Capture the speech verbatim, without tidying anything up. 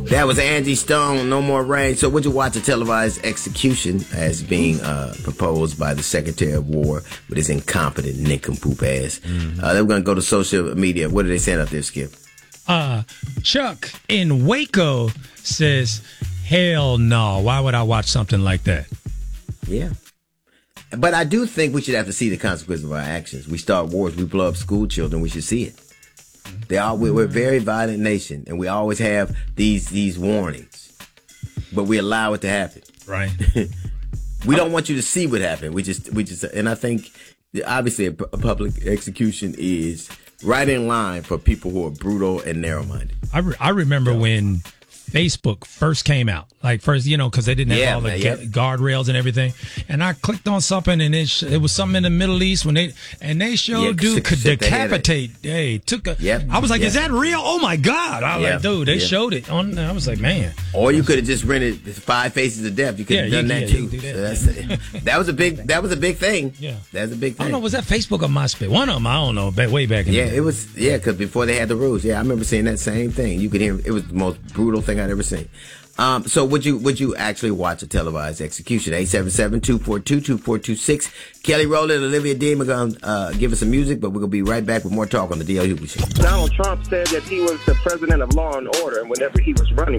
That was Angie Stone, No More Rain. So would you watch a televised execution as being uh, proposed by the Secretary of War with his incompetent nincompoop ass? Mm-hmm. Uh, they were going to go to social media. What are they saying up there, Skip? Uh, Chuck in Waco says, hell no. Why would I watch something like that? Yeah. But I do think we should have to see the consequences of our actions. We start wars, we blow up school children, we should see it. They are, we're a very violent nation, and we always have these these warnings, but we allow it to happen. Right. We don't want you to see what happened. We just we just, and I think obviously a, a public execution is right in line for people who are brutal and narrow-minded. I re- I remember so, when Facebook first came out, like first, you know, because they didn't have yeah, all the man, ga- yeah. guardrails and everything. And I clicked on something, and it, sh- it was something in the Middle East when they and they showed yeah, dude could decapitate. Hey, took a. Yep, I was like, yep. is that real? Oh my God! I was Yep, like, dude, they yep. showed it on. I was like, man. Or you could have just rented Five Faces of Death. You could have yeah, done you, that yeah, too. You do that. So that's, that was a big. That was a big thing. Yeah, that's a big thing. I don't know. Was that Facebook or MySpace? One of them. I don't know. Back, way back in yeah, the day. it was. Yeah, because before they had the rules. Yeah, I remember seeing that same thing. You could hear. It was the most brutal thing I'd ever seen. Um, so would you would you actually watch a televised execution? eight seven seven, two four two, two four two six. Kelly Rowland, Olivia Dean are going to uh, give us some music, but we're going to be right back with more talk on the D L Hughley Show. Donald Trump said that he was the president of law and order, and whenever he was running